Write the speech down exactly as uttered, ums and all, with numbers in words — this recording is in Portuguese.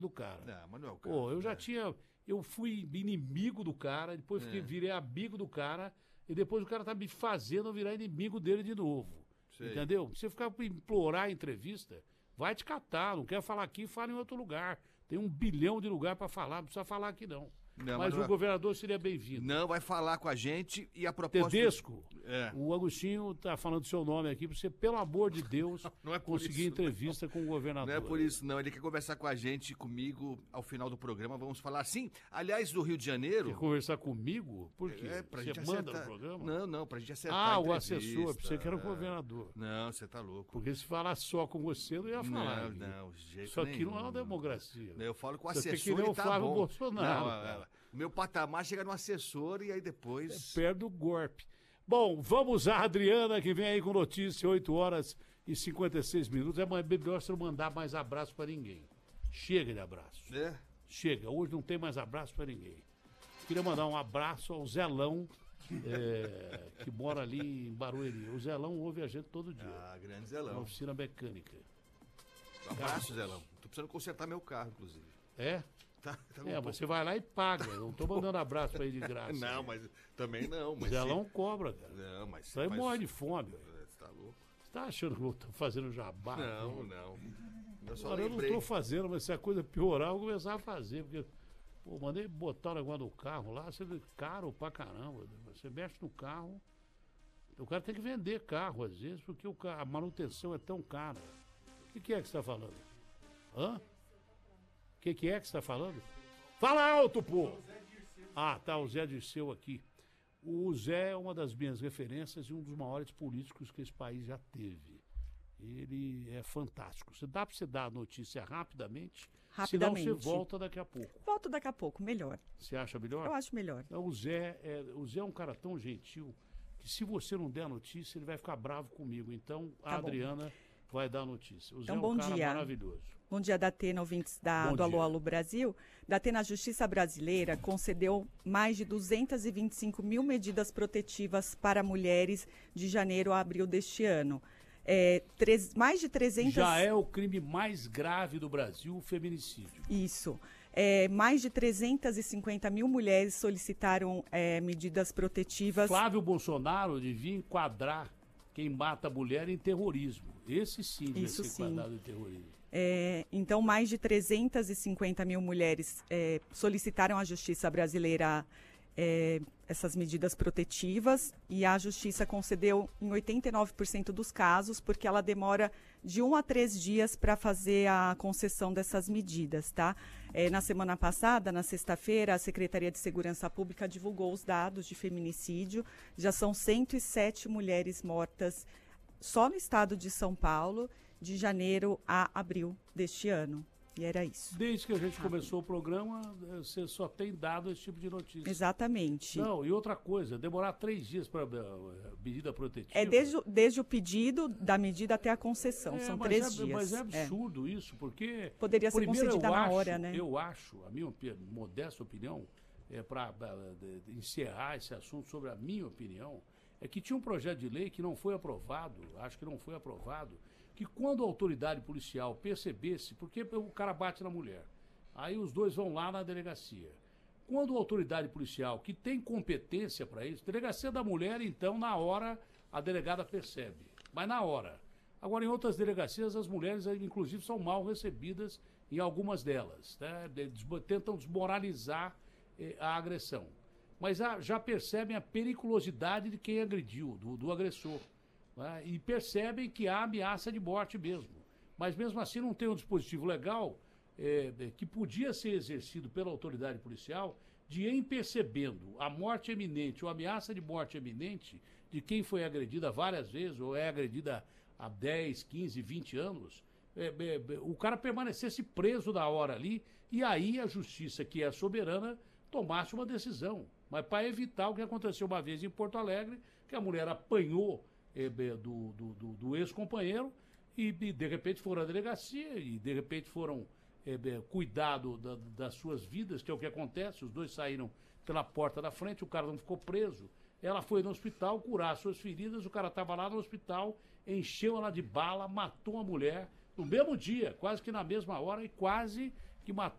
do cara. Não, mas não é o cara. Pô, eu já é. tinha... Eu fui inimigo do cara, depois fiquei, É. virei amigo do cara, e depois o cara tá me fazendo virar inimigo dele de novo. Sei. Entendeu? Você ficar pra implorar a entrevista, vai te catar. Não quer falar aqui, fala em outro lugar. Tem um bilhão de lugar pra falar, não precisa falar aqui não. Não, mas mas o não é- governador seria bem-vindo. Não, vai falar com a gente e a proposta... Tedesco, É. o Agostinho tá falando seu nome aqui pra você, pelo amor de Deus, Não é por conseguir isso, entrevista com o governador. Não é por isso, não. Ele quer conversar com a gente, comigo, ao final do programa. Vamos falar assim. Aliás, do Rio de Janeiro... Quer conversar comigo? Por quê? É, pra você gente manda acertar... no programa? Não, não, pra gente acertar Ah, a o entrevista. assessor, pensei que era o É. governador. Não, você tá louco. Porque se falar só com você, não ia falar. Não, aqui. não, de jeito Isso aqui não é nenhum. uma democracia. Eu falo com o Você tem assessor que ver e o tá Flávio bom. Bolsonaro, Não, cara. é, o meu patamar chega no assessor e aí depois... Perde o golpe. Bom, vamos a Adriana, que vem aí com notícia, oito horas e cinquenta e seis minutos. É melhor você não mandar mais abraço pra ninguém. Chega de abraço. É? Chega, hoje não tem mais abraço pra ninguém. Queria mandar um abraço ao Zelão, é, que mora ali em Barueri. O Zelão ouve a gente todo dia, Ah, grande na Zelão. oficina mecânica. Um abraço, Zelão. Tô precisando consertar meu carro, inclusive. É? Tá, tá um É, pouco- você vai lá e paga. Eu não tô mandando abraço pra ele de graça. Não, mas também não. O Mas Zelão cobra, cara. se- Não, mas... Isso aí faz- morre de fome, velho. Você tá louco? Você tá achando que eu tô fazendo jabá? Não, não. Eu só Agora eu não lembrei. tô fazendo, mas se a coisa piorar, eu vou começar a fazer. Porque, pô, mandei botar o negócio do carro lá, você vê caro pra caramba. Você mexe no carro, o cara tem que vender carro às vezes, porque o ca- a manutenção é tão cara. O que, que é que você tá falando? Hã? O que, que é que você tá falando? Fala alto, pô! Ah, tá, o Zé Dirceu aqui. O Zé é uma das minhas referências e um dos maiores políticos que esse país já teve. Ele é fantástico. Você dá para você dar a notícia rapidamente? Rapidamente. Senão você volta daqui a pouco. Volto daqui a pouco, melhor. Você acha melhor? Eu acho melhor. Então, o, Zé é, o Zé é um cara tão gentil que se você não der a notícia, ele vai ficar bravo comigo. Então, a Tá bom. Adriana vai dar a notícia. O Zé Então, é um bom cara dia. maravilhoso. Bom dia, Datena, ouvintes da, Bom do Alô dia. Alô Brasil. Datena, a Justiça Brasileira concedeu mais de duzentas e vinte e cinco mil medidas protetivas para mulheres de janeiro a abril deste ano. É, três, mais de trezentas... Já é o crime mais grave do Brasil, o feminicídio. Isso. É, mais de trezentas e cinquenta mil mulheres solicitaram é, medidas protetivas. Flávio Bolsonaro devia enquadrar quem mata a mulher em terrorismo. Esse sim devia Isso ser sim. enquadrado em terrorismo. É, então, mais de trezentas e cinquenta mil mulheres é, solicitaram à Justiça Brasileira é, essas medidas protetivas e a Justiça concedeu em oitenta e nove por cento dos casos, porque ela demora de um a três dias para fazer a concessão dessas medidas, tá? É, na semana passada, na sexta-feira, a Secretaria de Segurança Pública divulgou os dados de feminicídio. Já são cento e sete mulheres mortas só no estado de São Paulo, de janeiro a abril deste ano. E era isso. Desde que a gente começou o programa, eh, você só tem dado esse tipo de notícia. Exatamente. Não, e outra coisa, demorar três dias para medida protetiva. É desde, o- desde o pedido da medida até a concessão. É, São mas três é, dias. Mas é É. absurdo isso, porque... Poderia ser primeiro, concedida eu na acho- hora, né? Eu acho, a minha opi- modesta opinião, é para encerrar esse assunto sobre a minha opinião, é que tinha um projeto de lei que não foi aprovado, acho que não foi aprovado, que quando a autoridade policial percebesse, porque o cara bate na mulher, aí os dois vão lá na delegacia. Quando a autoridade policial, que tem competência para isso, delegacia da mulher, então, na hora, a delegada percebe. Mas na hora. Agora, em outras delegacias, as mulheres, inclusive, são mal recebidas em algumas delas. Né? Eles tentam desmoralizar eh, a agressão. Mas ah, já percebem a periculosidade de quem agrediu, do, do agressor. Né? E percebem que há ameaça de morte mesmo. Mas mesmo assim não tem um dispositivo legal é, que podia ser exercido pela autoridade policial de, em percebendo a morte eminente ou a ameaça de morte eminente de quem foi agredida várias vezes ou é agredida há dez, quinze, vinte anos, é, é, o cara permanecesse preso da hora ali e aí a justiça, que é soberana, tomasse uma decisão. Mas para evitar o que aconteceu uma vez em Porto Alegre, que a mulher apanhou é, do, do, do, do ex-companheiro e, e de repente foram à delegacia e de repente foram é, é, cuidar do, da, das suas vidas, que é o que acontece, os dois saíram pela porta da frente, o cara não ficou preso. Ela foi no hospital curar suas feridas, o cara estava lá no hospital, encheu ela de bala, matou a mulher no mesmo dia, quase que na mesma hora, e quase que matou